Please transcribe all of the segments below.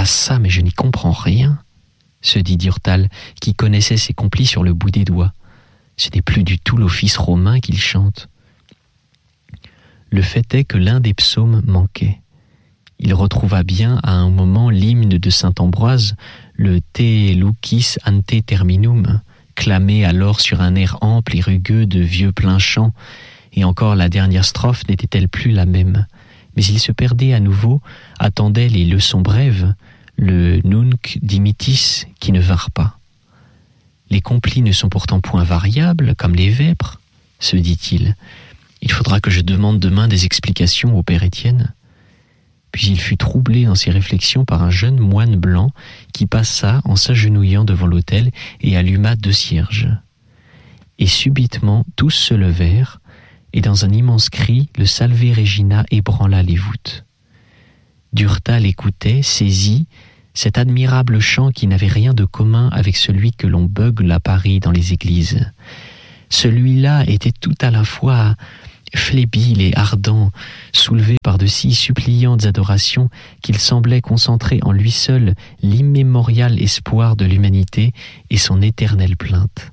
Ah ça, mais je n'y comprends rien, se dit Durtal, qui connaissait ses complices sur le bout des doigts. Ce n'est plus du tout l'office romain qu'il chante. Le fait est que l'un des psaumes manquait. Il retrouva bien à un moment l'hymne de saint Ambroise, le Te Lucis ante terminum, clamé alors sur un air ample et rugueux de vieux plein chant, et encore la dernière strophe n'était-elle plus la même. Mais il se perdait à nouveau, attendait les leçons brèves, le Nunc dimittis qui ne vinrent pas. Les complis ne sont pourtant point variables, comme les vêpres, se dit-il. Il faudra que je demande demain des explications au père Étienne. Puis il fut troublé dans ses réflexions par un jeune moine blanc qui passa en s'agenouillant devant l'autel et alluma 2 cierges. Et subitement tous se levèrent, et dans un immense cri, le Salve Regina ébranla les voûtes. Durtal écoutait, saisi, cet admirable chant qui n'avait rien de commun avec celui que l'on beugle à Paris dans les églises. Celui-là était tout à la fois flébile et ardent, soulevé par de si suppliantes adorations qu'il semblait concentrer en lui seul l'immémorial espoir de l'humanité et son éternelle plainte.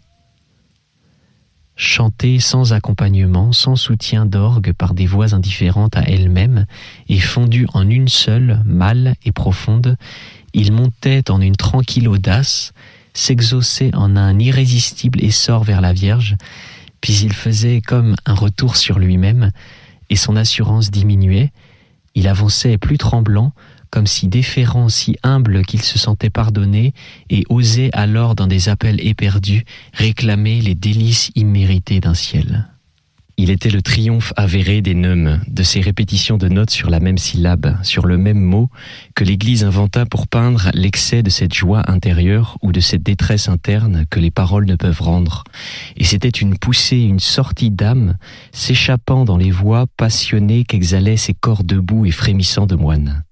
Chanté sans accompagnement, sans soutien d'orgue par des voix indifférentes à elles-mêmes et fondues en une seule, mâle et profonde, il montait en une tranquille audace, s'exauçait en un irrésistible essor vers la Vierge, puis il faisait comme un retour sur lui-même, et son assurance diminuait. Il avançait plus tremblant, comme si déférent, si humble qu'il se sentait pardonné, et osait alors dans des appels éperdus réclamer les délices imméritées d'un ciel. Il était le triomphe avéré des neumes, de ces répétitions de notes sur la même syllabe, sur le même mot, que l'Église inventa pour peindre l'excès de cette joie intérieure ou de cette détresse interne que les paroles ne peuvent rendre. Et c'était une poussée, une sortie d'âme, s'échappant dans les voix passionnées qu'exhalaient ces corps debout et frémissants de moines.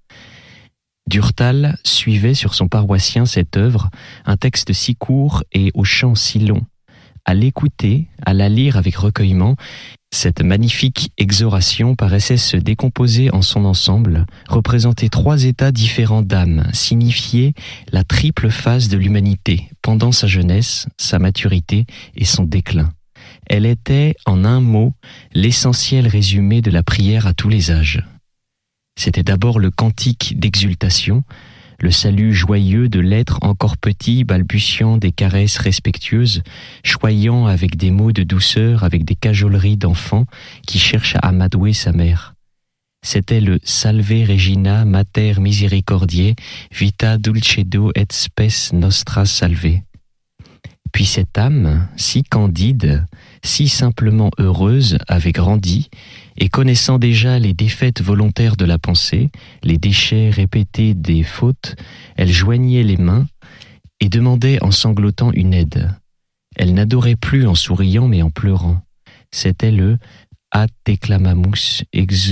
Durtal suivait sur son paroissien cette œuvre, un texte si court et au chant si long. À l'écouter, à la lire avec recueillement, cette magnifique exoration paraissait se décomposer en son ensemble, représenter 3 états différents d'âme, signifier la triple phase de l'humanité, pendant sa jeunesse, sa maturité et son déclin. Elle était, en un mot, l'essentiel résumé de la prière à tous les âges. C'était d'abord le cantique d'exultation, le salut joyeux de l'être encore petit balbutiant des caresses respectueuses, choyant avec des mots de douceur, avec des cajoleries d'enfant qui cherche à amadouer sa mère. C'était le Salve Regina Mater Misericordiae Vita Dulcedo et Spes Nostra Salve. Puis cette âme, si candide, si simplement heureuse, avait grandi, et connaissant déjà les défaites volontaires de la pensée, les déchets répétés des fautes, elle joignait les mains et demandait en sanglotant une aide. Elle n'adorait plus en souriant mais en pleurant. C'était le « Ad te clamamus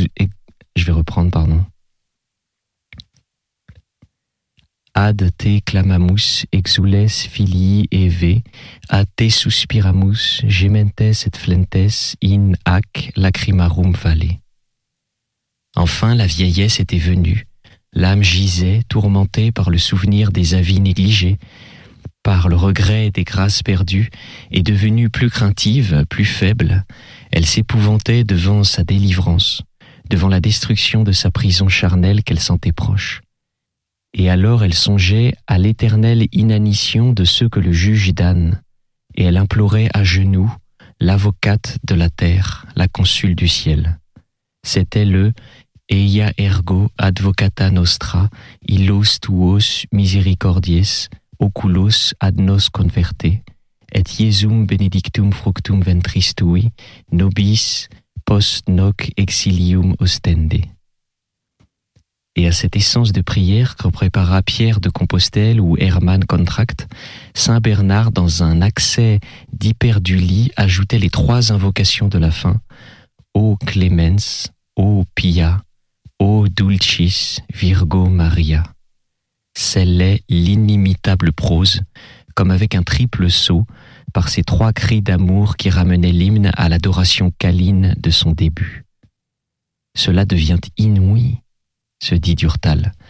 Ad te clamamus exules filii eve, ad te suspiramus gementes et flentes in hac lacrimarum valle. Enfin, la vieillesse était venue. L'âme gisait, tourmentée par le souvenir des avis négligés, par le regret des grâces perdues, et devenue plus craintive, plus faible, elle s'épouvantait devant sa délivrance, devant la destruction de sa prison charnelle qu'elle sentait proche. Et alors elle songeait à l'éternelle inanition de ceux que le juge damne, et elle implorait à genoux l'avocate de la terre, la consul du ciel. C'était le Eia ergo advocata nostra, illos tuos misericordies, oculos ad nos converte, et Iesum benedictum fructum ventris tui, nobis post noc exilium ostende. Et à cette essence de prière que prépara Pierre de Compostelle ou Hermann Contract, saint Bernard, dans un accès d'hyperdulie, ajoutait les 3 invocations de la fin, Ô Clemens, Ô Pia, Ô Dulcis Virgo Maria. Scellait l'inimitable prose, comme avec un triple saut, par ces 3 cris d'amour qui ramenaient l'hymne à l'adoration câline de son début. Cela devient inouï, se dit Durtal.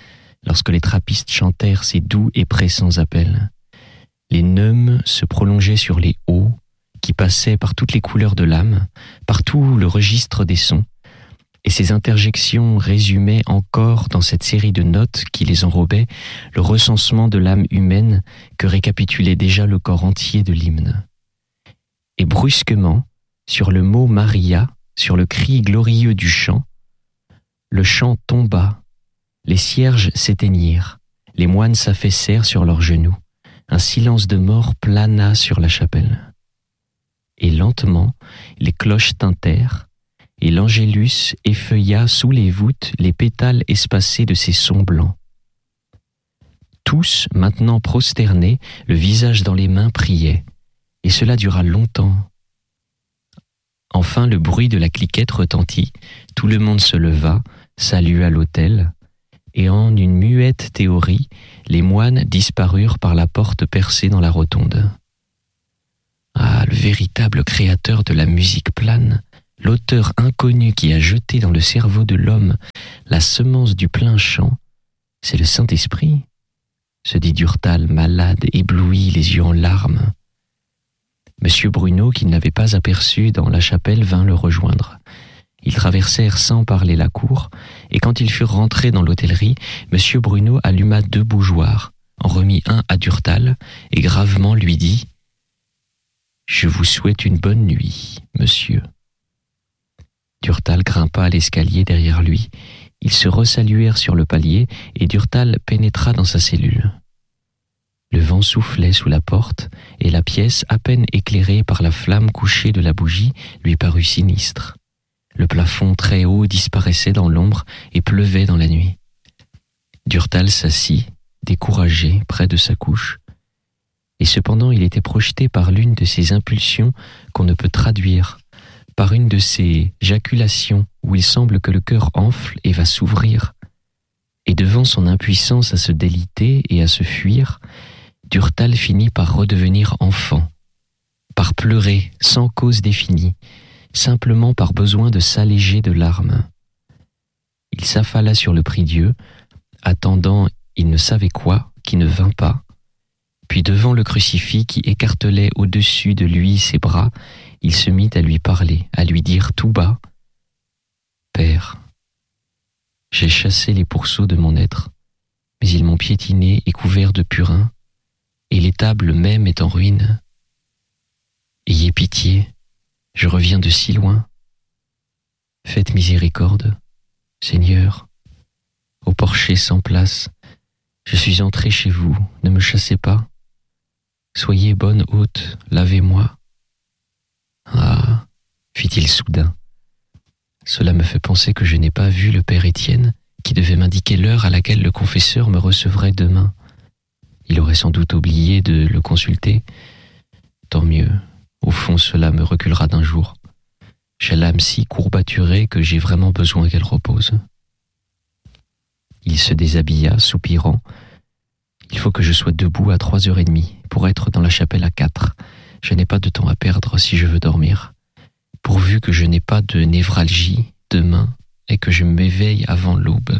lorsque les trappistes chantèrent ces doux et pressants appels. Les neumes se prolongeaient sur les hauts, qui passaient par toutes les couleurs de l'âme, par tout le registre des sons, et ces interjections résumaient encore dans cette série de notes qui les enrobaient le recensement de l'âme humaine que récapitulait déjà le corps entier de l'hymne. Et brusquement, sur le mot Maria, sur le cri glorieux du chant, le chant tomba, les cierges s'éteignirent, les moines s'affaissèrent sur leurs genoux, un silence de mort plana sur la chapelle. Et lentement, les cloches tintèrent, et l'angélus effeuilla sous les voûtes les pétales espacés de ses sons blancs. Tous, maintenant prosternés, le visage dans les mains, priaient, et cela dura longtemps. Enfin, le bruit de la cliquette retentit, tout le monde se leva, salua l'autel, et en une muette théorie, les moines disparurent par la porte percée dans la rotonde. Ah, le véritable créateur de la musique plane, l'auteur inconnu qui a jeté dans le cerveau de l'homme la semence du plein chant, c'est le Saint-Esprit, se dit Durtal, malade, ébloui, les yeux en larmes. Monsieur Bruno, qu'il n'avait pas aperçu dans la chapelle, vint le rejoindre. Ils traversèrent sans parler la cour, et quand ils furent rentrés dans l'hôtellerie, Monsieur Bruno alluma 2 bougeoirs, en remit un à Durtal, et gravement lui dit « Je vous souhaite une bonne nuit, monsieur. » Durtal grimpa à l'escalier derrière lui. Ils se resaluèrent sur le palier, et Durtal pénétra dans sa cellule. Le vent soufflait sous la porte, et la pièce, à peine éclairée par la flamme couchée de la bougie, lui parut sinistre. Le plafond très haut disparaissait dans l'ombre et pleuvait dans la nuit. Durtal s'assit, découragé, près de sa couche, et cependant il était projeté par l'une de ces impulsions qu'on ne peut traduire, par une de ces jaculations où il semble que le cœur enfle et va s'ouvrir. Et devant son impuissance à se déliter et à se fuir, Durtal finit par redevenir enfant, par pleurer sans cause définie, simplement par besoin de s'alléger de larmes. Il s'affala sur le prie-dieu, attendant il ne savait quoi qui ne vint pas, puis devant le crucifix qui écartelait au-dessus de lui ses bras, il se mit à lui parler, à lui dire tout bas « Père, j'ai chassé les pourceaux de mon être, mais ils m'ont piétiné et couvert de purin, et l'étable même est en ruine. Ayez pitié, je reviens de si loin. Faites miséricorde, Seigneur. Au porcher sans place, je suis entré chez vous, ne me chassez pas. Soyez bonne hôte, lavez-moi. » Ah, fit-il soudain, cela me fait penser que je n'ai pas vu le père Étienne, qui devait m'indiquer l'heure à laquelle le confesseur me recevrait demain. Il aurait sans doute oublié de le consulter. Tant mieux, au fond cela me reculera d'un jour. J'ai l'âme si courbaturée que j'ai vraiment besoin qu'elle repose. Il se déshabilla, soupirant. Il faut que je sois debout à 3h30 pour être dans la chapelle à 4. Je n'ai pas de temps à perdre si je veux dormir. Pourvu que je n'ai pas de névralgie demain et que je m'éveille avant l'aube.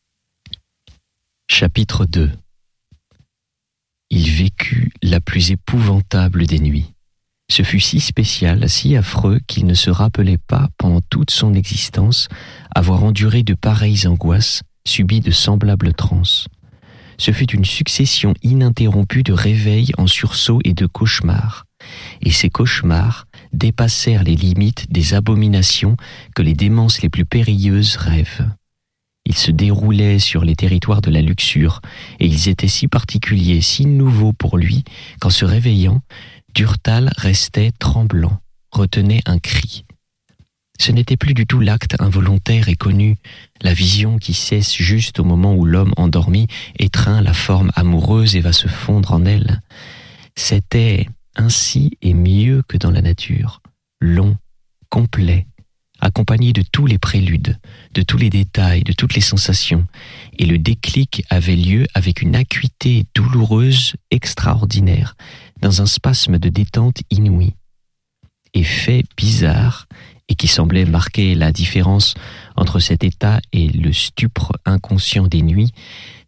Chapitre 2. Il vécut la plus épouvantable des nuits. Ce fut si spécial, si affreux qu'il ne se rappelait pas pendant toute son existence avoir enduré de pareilles angoisses, subi de semblables transes. Ce fut une succession ininterrompue de réveils en sursaut et de cauchemars. Et ces cauchemars dépassèrent les limites des abominations que les démences les plus périlleuses rêvent. Ils se déroulaient sur les territoires de la luxure, et ils étaient si particuliers, si nouveaux pour lui, qu'en se réveillant, Durtal restait tremblant, retenait un cri. Ce n'était plus du tout l'acte involontaire et connu, la vision qui cesse juste au moment où l'homme endormi étreint la forme amoureuse et va se fondre en elle. C'était ainsi et mieux que dans la nature, long, complet, accompagné de tous les préludes, de tous les détails, de toutes les sensations, et le déclic avait lieu avec une acuité douloureuse extraordinaire, dans un spasme de détente inouï. Et fait bizarre, et qui semblait marquer la différence entre cet état et le stupre inconscient des nuits,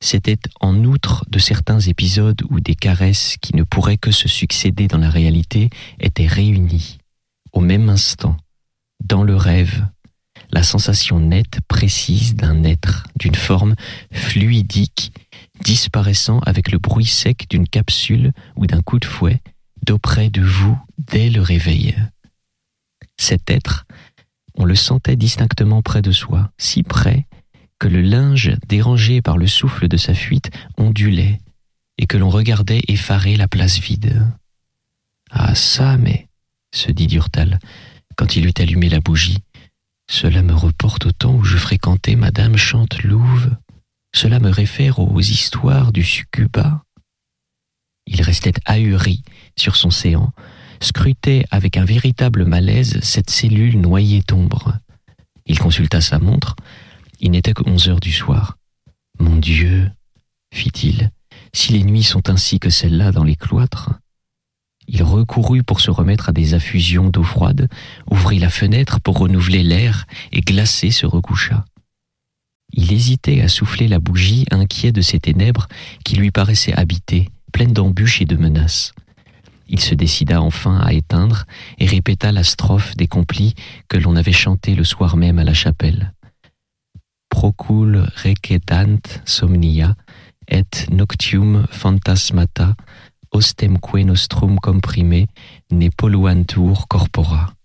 C'était en outre de certains épisodes où des caresses qui ne pourraient que se succéder dans la réalité étaient réunies, au même instant, dans le rêve, la sensation nette, précise d'un être, d'une forme fluidique, disparaissant avec le bruit sec d'une capsule ou d'un coup de fouet d'auprès de vous dès le réveil. Cet être, on le sentait distinctement près de soi, si près que le linge dérangé par le souffle de sa fuite ondulait et que l'on regardait effaré la place vide. « Ah ça, mais, se dit Durtal, quand il eut allumé la bougie, cela me reporte au temps où je fréquentais Madame Chantelouve. Cela me réfère aux histoires du succubat. » Il restait ahuri sur son séant, scrutait avec un véritable malaise cette cellule noyée d'ombre. Il consulta sa montre. Il n'était que 11 heures du soir. « Mon Dieu, fit-il, si les nuits sont ainsi que celle-là dans les cloîtres. » Il recourut pour se remettre à des affusions d'eau froide, ouvrit la fenêtre pour renouveler l'air et glacé se recoucha. Il hésitait à souffler la bougie, inquiet de ces ténèbres qui lui paraissaient habitées, pleines d'embûches et de menaces. Il se décida enfin à éteindre et répéta la strophe des complis que l'on avait chantée le soir même à la chapelle. Procul requedant somnia et noctium phantasmata ostemque nostrum comprime ne polluantur corpora.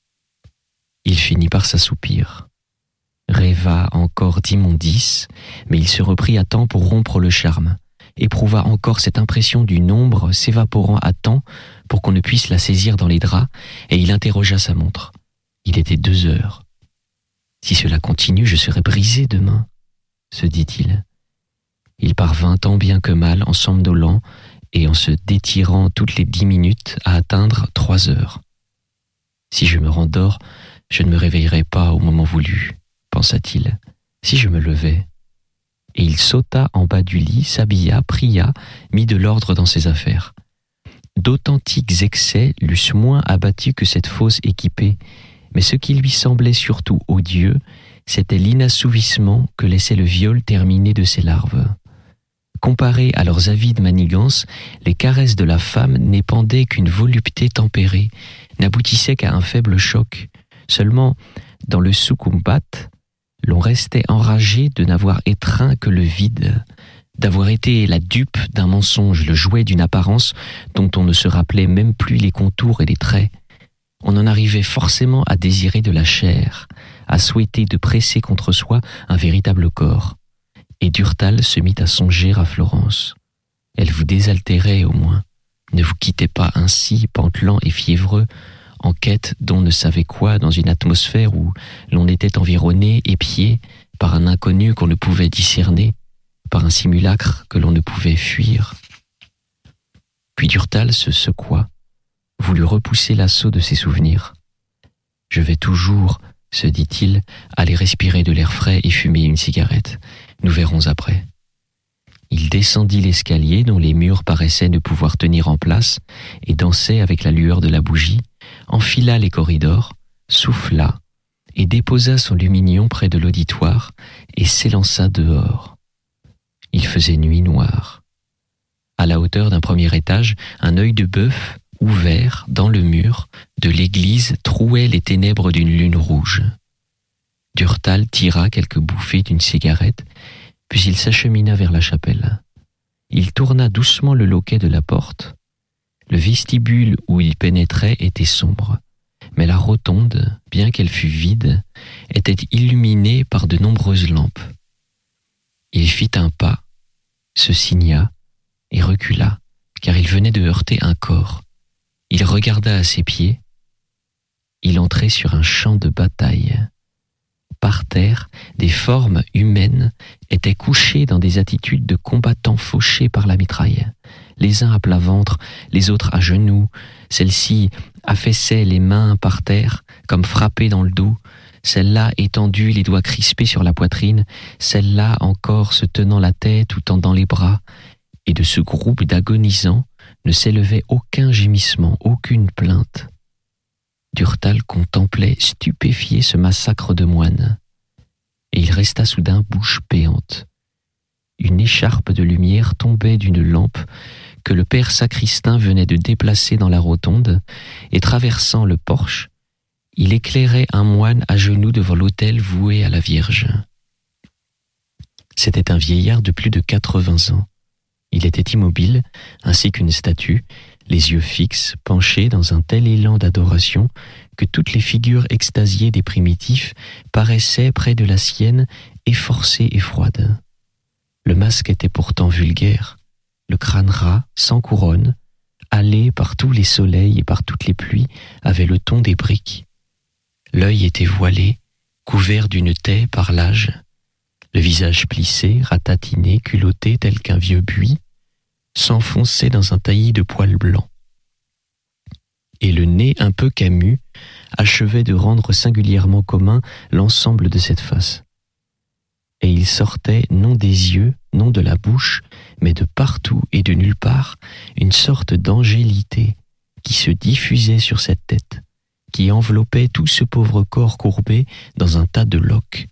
Il finit par s'assoupir. Rêva encore d'immondices, mais il se reprit à temps pour rompre le charme, éprouva encore cette impression d'une ombre s'évaporant à temps pour qu'on ne puisse la saisir dans les draps, et il interrogea sa montre. Il était 2 heures. Si cela continue, je serai brisé demain, se dit-il. Il parvint tant bien que mal en somnolant et en se détirant toutes les 10 minutes à atteindre 3 heures. Si je me rendors, je ne me réveillerai pas au moment voulu, pensa-t-il. Si je me levais. Et il sauta en bas du lit, s'habilla, pria, mit de l'ordre dans ses affaires. D'authentiques excès l'eussent moins abattu que cette fosse équipée, mais ce qui lui semblait surtout odieux, c'était l'inassouvissement que laissait le viol terminé de ses larves. Comparées à leurs avides manigances, les caresses de la femme n'épandaient qu'une volupté tempérée, n'aboutissaient qu'à un faible choc. Seulement, dans le succumbat, l'on restait enragé de n'avoir étreint que le vide, d'avoir été la dupe d'un mensonge, le jouet d'une apparence dont on ne se rappelait même plus les contours et les traits. On en arrivait forcément à désirer de la chair, à souhaiter de presser contre soi un véritable corps. Et Durtal se mit à songer à Florence. Elle vous désaltérait au moins. Ne vous quittez pas ainsi, pantelant et fiévreux, en quête d'on ne savait quoi dans une atmosphère où l'on était environné, épié, par un inconnu qu'on ne pouvait discerner, par un simulacre que l'on ne pouvait fuir. Puis Durtal se secoua, voulut repousser l'assaut de ses souvenirs. « Je vais toujours, se dit-il, aller respirer de l'air frais et fumer une cigarette. Nous verrons après. » Il descendit l'escalier dont les murs paraissaient ne pouvoir tenir en place et dansait avec la lueur de la bougie, enfila les corridors, souffla et déposa son lumignon près de l'auditoire et s'élança dehors. Il faisait nuit noire. À la hauteur d'un premier étage, un œil de bœuf, ouvert dans le mur de l'église, trouait les ténèbres d'une lune rouge. Durtal tira quelques bouffées d'une cigarette, puis il s'achemina vers la chapelle. Il tourna doucement le loquet de la porte. Le vestibule où il pénétrait était sombre, mais la rotonde, bien qu'elle fût vide, était illuminée par de nombreuses lampes. Il fit un pas, se signa et recula, car il venait de heurter un corps. Il regarda à ses pieds. Il entrait sur un champ de bataille. Par terre, des formes humaines étaient couchées dans des attitudes de combattants fauchés par la mitraille. Les uns à plat ventre, les autres à genoux. Celles-ci affaissaient les mains par terre, comme frappées dans le dos. Celle-là étendue, les doigts crispés sur la poitrine. Celle-là encore se tenant la tête ou tendant les bras. Et de ce groupe d'agonisants ne s'élevait aucun gémissement, aucune plainte. Durtal contemplait stupéfié ce massacre de moines. Et il resta soudain bouche béante. une écharpe de lumière tombait d'une lampe que le père sacristain venait de déplacer dans la rotonde, et traversant le porche, il éclairait un moine à genoux devant l'autel voué à la Vierge. C'était un vieillard de plus de 80 ans. Il était immobile, ainsi qu'une statue, les yeux fixes, penchés dans un tel élan d'adoration que toutes les figures extasiées des primitifs paraissaient près de la sienne efforcées et froides. Le masque était pourtant vulgaire, le crâne ras, sans couronne, hâlé par tous les soleils et par toutes les pluies, avait le ton des briques. L'œil était voilé, couvert d'une taie par l'âge, le visage plissé, ratatiné, culotté tel qu'un vieux buis, s'enfonçait dans un taillis de poils blancs. Et le nez un peu camus achevait de rendre singulièrement commun l'ensemble de cette face. Et il sortait non des yeux, non de la bouche, mais de partout et de nulle part, une sorte d'angélité qui se diffusait sur cette tête, qui enveloppait tout ce pauvre corps courbé dans un tas de loques.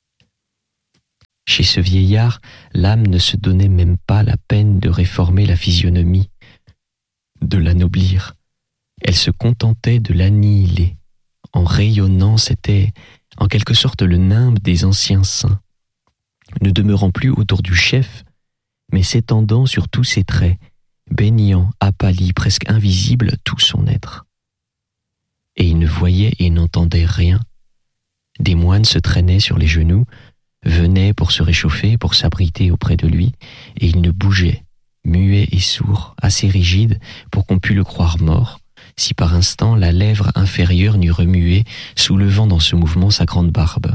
Chez ce vieillard, l'âme ne se donnait même pas la peine de réformer la physionomie, de l'anoblir. Elle se contentait de l'annihiler. En rayonnant, c'était en quelque sorte le nimbe des anciens saints, ne demeurant plus autour du chef, mais s'étendant sur tous ses traits, baignant, appâli, presque invisible, tout son être. Et il ne voyait et n'entendait rien. Des moines se traînaient sur les genoux, venaient pour se réchauffer, pour s'abriter auprès de lui, et il ne bougeait, muet et sourd, assez rigide pour qu'on pût le croire mort, si par instant la lèvre inférieure n'eût remué, soulevant dans ce mouvement sa grande barbe.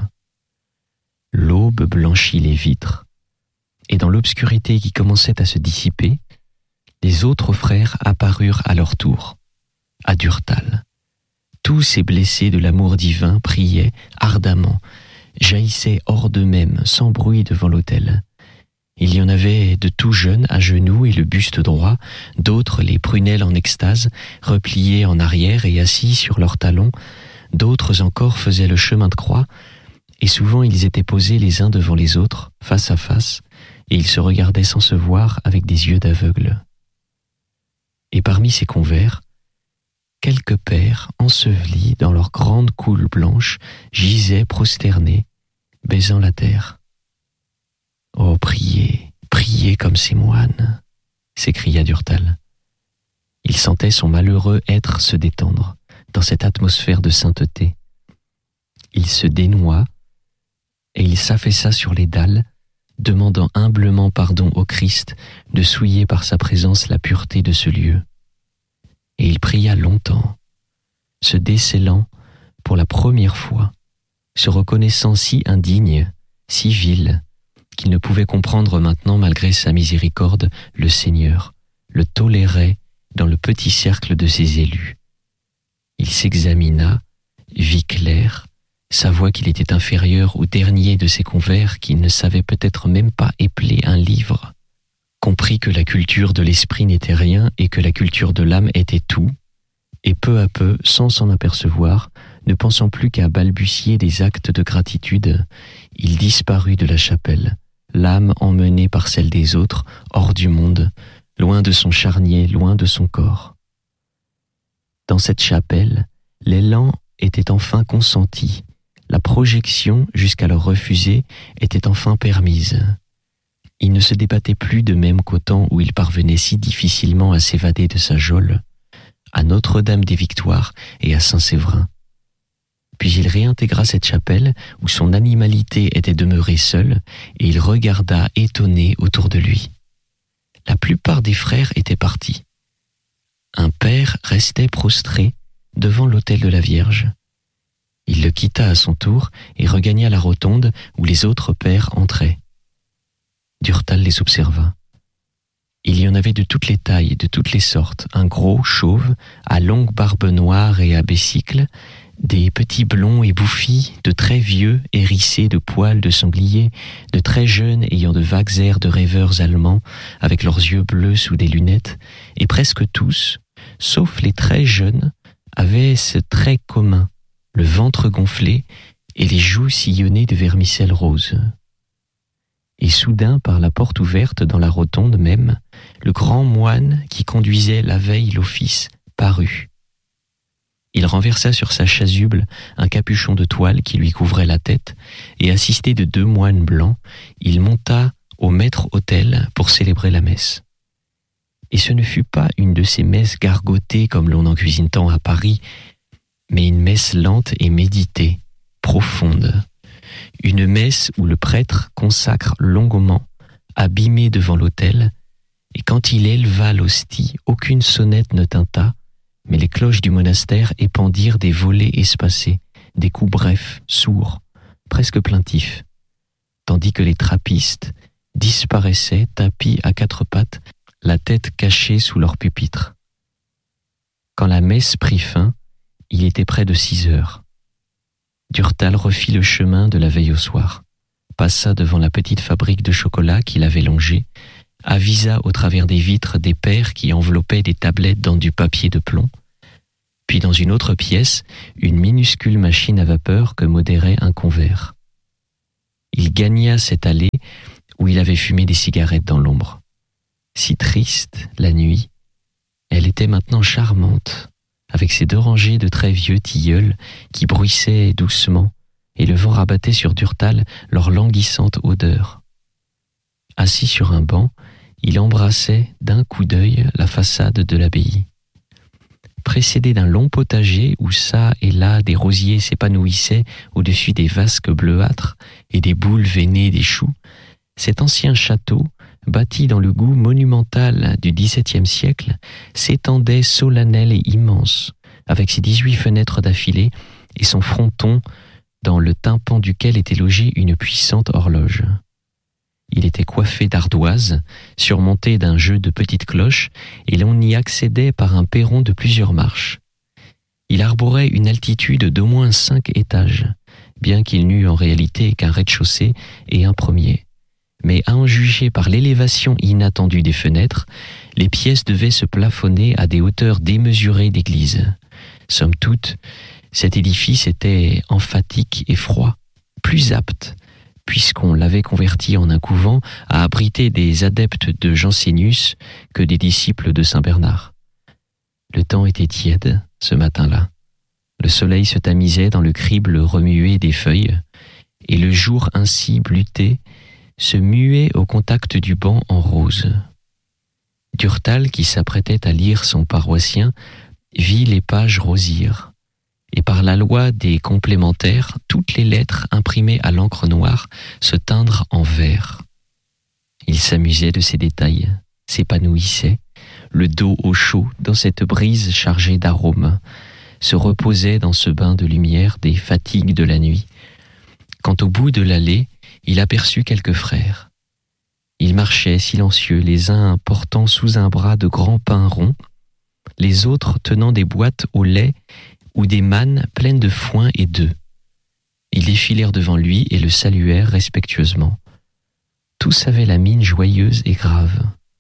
L'aube blanchit les vitres, et dans l'obscurité qui commençait à se dissiper, les autres frères apparurent à leur tour, à Durtal. Tous ces blessés de l'amour divin priaient ardemment, jaillissaient hors d'eux-mêmes, sans bruit devant l'autel. Il y en avait de tout jeunes à genoux et le buste droit, d'autres les prunelles en extase, repliés en arrière et assis sur leurs talons, d'autres encore faisaient le chemin de croix, et souvent ils étaient posés les uns devant les autres, face à face, et ils se regardaient sans se voir avec des yeux d'aveugle. Et parmi ces convers, quelques pères, ensevelis dans leurs grandes coules blanches, gisaient prosternés, baisant la terre. « Oh, priez, priez comme ces moines !» s'écria Durtal. Il sentait son malheureux être se détendre dans cette atmosphère de sainteté. Il se dénoua et il s'affaissa sur les dalles, demandant humblement pardon au Christ de souiller par sa présence la pureté de ce lieu. Et il pria longtemps, se décelant pour la première fois, se reconnaissant si indigne, si vil, qu'il ne pouvait comprendre maintenant, malgré sa miséricorde, le Seigneur le tolérait dans le petit cercle de ses élus. Il s'examina, vit clair, savoit qu'il était inférieur au dernier de ses convers qui ne savait peut-être même pas épeler un livre, comprit que la culture de l'esprit n'était rien et que la culture de l'âme était tout, et peu à peu, sans s'en apercevoir, ne pensant plus qu'à balbutier des actes de gratitude, il disparut de la chapelle, l'âme emmenée par celle des autres, hors du monde, loin de son charnier, loin de son corps. Dans cette chapelle, l'élan était enfin consenti, la projection, jusqu'alors refusée, était enfin permise. Il ne se débattait plus de même qu'au temps où il parvenait si difficilement à s'évader de sa geôle, à Notre-Dame-des-Victoires et à Saint-Séverin. Puis il réintégra cette chapelle où son animalité était demeurée seule, et il regarda étonné autour de lui. La plupart des frères étaient partis. Un père restait prostré devant l'autel de la Vierge. Il le quitta à son tour et regagna la rotonde où les autres pères entraient. Durtal les observa. Il y en avait de toutes les tailles, de toutes les sortes, un gros chauve, à longue barbe noire et à besicles, des petits blonds et bouffis, de très vieux, hérissés de poils de sanglier, de très jeunes ayant de vagues airs de rêveurs allemands, avec leurs yeux bleus sous des lunettes, et presque tous, sauf les très jeunes, avaient ce trait commun, le ventre gonflé et les joues sillonnées de vermicelle rose. Et soudain, par la porte ouverte dans la rotonde même, le grand moine qui conduisait la veille l'office parut. Il renversa sur sa chasuble un capuchon de toile qui lui couvrait la tête, et assisté de 2 moines blancs, il monta au maître-autel pour célébrer la messe. Et ce ne fut pas une de ces messes gargotées comme l'on en cuisine tant à Paris, mais une messe lente et méditée, profonde. Une messe où le prêtre consacre longuement, abîmé devant l'autel, et quand il éleva l'hostie, aucune sonnette ne tinta, mais les cloches du monastère épandirent des volets espacés, des coups brefs, sourds, presque plaintifs, tandis que les trappistes disparaissaient tapis à 4 pattes, la tête cachée sous leur pupitre. Quand la messe prit fin, il était près de 6 heures. Durtal refit le chemin de la veille au soir, passa devant la petite fabrique de chocolat qu'il avait longée, avisa au travers des vitres des pères qui enveloppaient des tablettes dans du papier de plomb, puis dans une autre pièce, une minuscule machine à vapeur que modérait un convert. Il gagna cette allée où il avait fumé des cigarettes dans l'ombre. Si triste, la nuit, elle était maintenant charmante, avec ses 2 rangées de très vieux tilleuls qui bruissaient doucement, et le vent rabattait sur Durtal leur languissante odeur. Assis sur un banc, il embrassait d'un coup d'œil la façade de l'abbaye. Précédé d'un long potager où çà et là des rosiers s'épanouissaient au-dessus des vasques bleuâtres et des boules veinées des choux, cet ancien château, bâti dans le goût monumental du XVIIe siècle, s'étendait solennel et immense, avec ses 18 fenêtres d'affilée et son fronton dans le tympan duquel était logée une puissante horloge. Il était coiffé d'ardoises, surmonté d'un jeu de petites cloches, et l'on y accédait par un perron de plusieurs marches. Il arborait une altitude d'au moins 5 étages, bien qu'il n'eût en réalité qu'un rez-de-chaussée et un premier. Mais à en juger par l'élévation inattendue des fenêtres, les pièces devaient se plafonner à des hauteurs démesurées d'église. Somme toute, cet édifice était emphatique et froid, plus apte, puisqu'on l'avait converti en un couvent, à abriter des adeptes de Jansénius que des disciples de Saint Bernard. Le temps était tiède, ce matin-là. Le soleil se tamisait dans le crible remué des feuilles, et le jour ainsi bleuté se muait au contact du banc en rose. Durtal, qui s'apprêtait à lire son paroissien, vit les pages rosir, et par la loi des complémentaires, toutes les lettres imprimées à l'encre noire se teindre en vert. Il s'amusait de ces détails, s'épanouissait, le dos au chaud dans cette brise chargée d'arômes, se reposait dans ce bain de lumière des fatigues de la nuit, quand au bout de l'allée, il aperçut quelques frères. Ils marchaient silencieux, les uns portant sous un bras de grands pains ronds, les autres tenant des boîtes au lait ou des mannes pleines de foin et d'œufs. Ils défilèrent devant lui et le saluèrent respectueusement. Tous avaient la mine joyeuse et grave.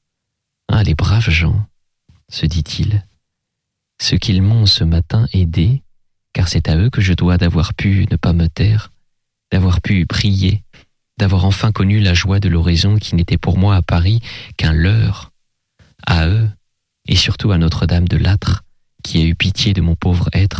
« Ah, les braves gens !» se dit-il. « Ceux qu'ils m'ont ce matin aidé, car c'est à eux que je dois d'avoir pu ne pas me taire, d'avoir pu prier, d'avoir enfin connu la joie de l'oraison qui n'était pour moi à Paris qu'un leurre. À eux, et surtout à Notre-Dame de Lattre, qui a eu pitié de mon pauvre être. »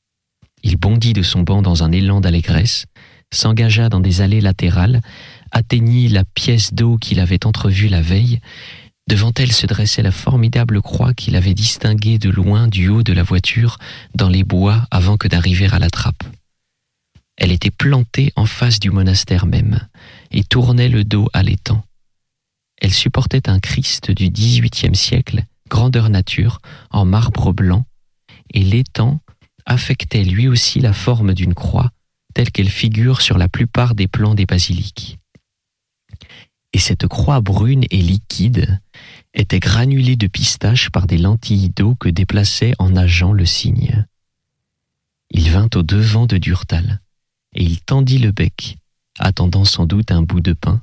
Il bondit de son banc dans un élan d'allégresse, s'engagea dans des allées latérales, atteignit la pièce d'eau qu'il avait entrevue la veille. Devant elle se dressait la formidable croix qu'il avait distinguée de loin du haut de la voiture dans les bois avant que d'arriver à la trappe. Elle était plantée en face du monastère même et tournait le dos à l'étang. Elle supportait un Christ du XVIIIe siècle, grandeur nature, en marbre blanc, et l'étang affectait lui aussi la forme d'une croix, telle qu'elle figure sur la plupart des plans des basiliques. Et cette croix brune et liquide était granulée de pistache par des lentilles d'eau que déplaçait en nageant le cygne. Il vint au devant de Durtal, et il tendit le bec, attendant sans doute un bout de pain.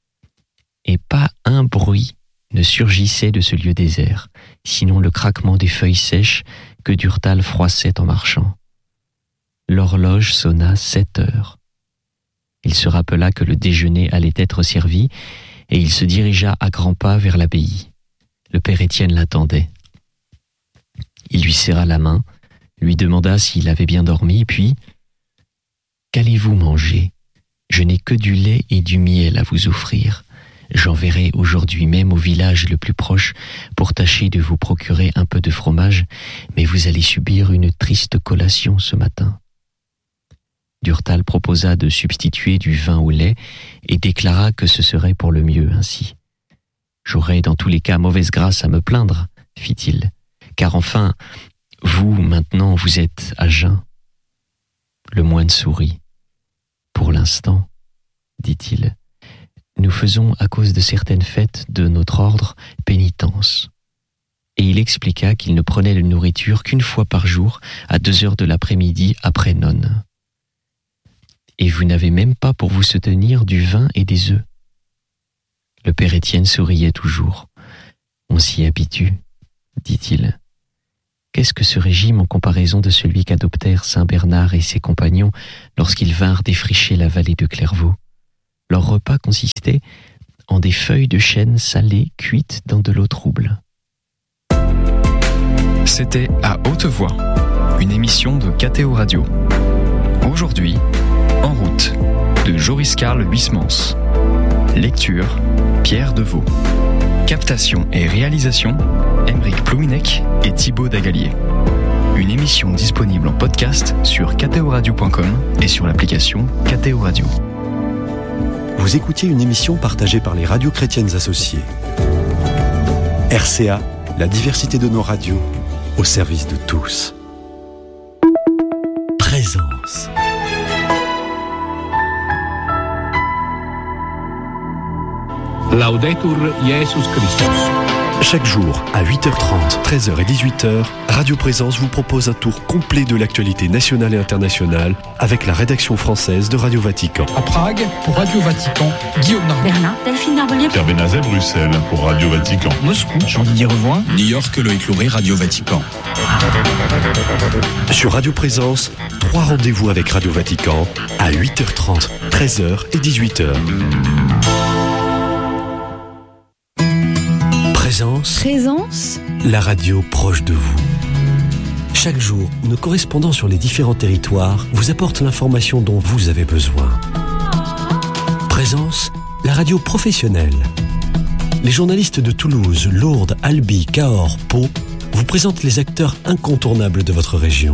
Et pas un bruit ne surgissait de ce lieu désert, sinon le craquement des feuilles sèches que Durtal froissait en marchant. L'horloge sonna 7 heures. Il se rappela que le déjeuner allait être servi et il se dirigea à grands pas vers l'abbaye. Le père Étienne l'attendait. Il lui serra la main, lui demanda s'il avait bien dormi, puis « Qu'allez-vous manger ? Je n'ai que du lait et du miel à vous offrir. J'enverrai aujourd'hui même au village le plus proche pour tâcher de vous procurer un peu de fromage, mais vous allez subir une triste collation ce matin. » Durtal proposa de substituer du vin au lait et déclara que ce serait pour le mieux ainsi. « J'aurais dans tous les cas mauvaise grâce à me plaindre, fit-il, car enfin, vous, maintenant, vous êtes à jeun. » Le moine sourit. « Pour l'instant, dit-il, nous faisons à cause de certaines fêtes de notre ordre pénitence. » Et il expliqua qu'il ne prenait de nourriture qu'une fois par jour à 2h de l'après-midi après none. « Et vous n'avez même pas pour vous soutenir du vin et des œufs. » Le père Étienne souriait toujours. « On s'y habitue, dit-il. Qu'est-ce que ce régime en comparaison de celui qu'adoptèrent saint Bernard et ses compagnons lorsqu'ils vinrent défricher la vallée de Clairvaux ? Leur repas consistait en des feuilles de chêne salées cuites dans de l'eau trouble. » C'était À Haute Voix, une émission de KTO Radio. Aujourd'hui, En route, de Joris Karl Huysmans. Lecture, Pierre Deveau. Captation et réalisation, Aymeric Plouinec et Thibaut Dagalier. Une émission disponible en podcast sur ktoradio.com et sur l'application KTO Radio. Vous écoutiez une émission partagée par les radios chrétiennes associées. RCA, la diversité de nos radios, au service de tous. Présence. Laudetur Jesus Christus. Chaque jour, à 8h30, 13h et 18h, Radio Présence vous propose un tour complet de l'actualité nationale et internationale avec la rédaction française de Radio Vatican. À Prague, pour Radio Vatican, Guillaume Narbonne. Berlin, Delphine Narbonnier. Pierre Benazet, Bruxelles, pour Radio Vatican. Moscou, Jean-Didier Revoin. New York, Loïc Louret, Radio Vatican. Sur Radio Présence, 3 rendez-vous avec Radio Vatican à 8h30, 13h et 18h. Présence, la radio proche de vous. Chaque jour, nos correspondants sur les différents territoires vous apportent l'information dont vous avez besoin. Présence, la radio professionnelle. Les journalistes de Toulouse, Lourdes, Albi, Cahors, Pau vous présentent les acteurs incontournables de votre région.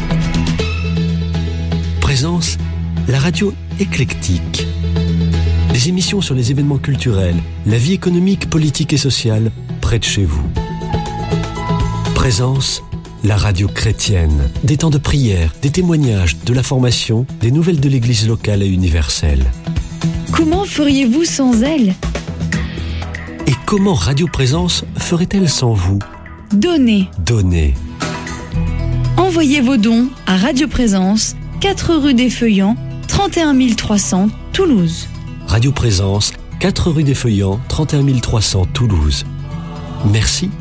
Présence, la radio éclectique. Des émissions sur les événements culturels, la vie économique, politique et sociale près de chez vous. Présence, la radio chrétienne. Des temps de prière, des témoignages, de la formation, des nouvelles de l'église locale et universelle. comment feriez-vous sans elle ? Et comment Radio Présence ferait-elle sans vous ? Donnez. Envoyez vos dons à Radio Présence, 4 rue des Feuillants, 31 300, Toulouse. Radio Présence, 4 rue des Feuillants, 31 300, Toulouse. Merci